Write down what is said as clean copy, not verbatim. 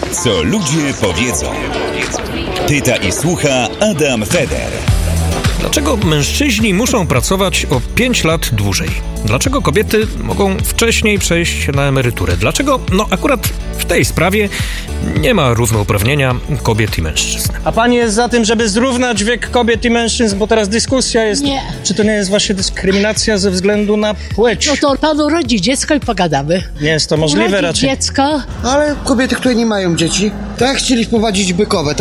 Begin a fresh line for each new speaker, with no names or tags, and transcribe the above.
Co ludzie powiedzą. Pyta i słucha Adam Feder.
Dlaczego mężczyźni muszą pracować o 5 lat dłużej? Dlaczego kobiety mogą wcześniej przejść na emeryturę? Dlaczego, akurat w tej sprawie nie ma równouprawnienia kobiet i mężczyzn?
A pani jest za tym, żeby zrównać wiek kobiet i mężczyzn, bo teraz dyskusja jest,
Nie.
czy to nie jest właśnie dyskryminacja ze względu na płeć?
No to pan urodzi dziecko i pogadamy.
Nie jest to możliwe
Urodzi
raczej.
dziecko.
Ale kobiety, które nie mają dzieci, tak chcieli wprowadzić bykowe,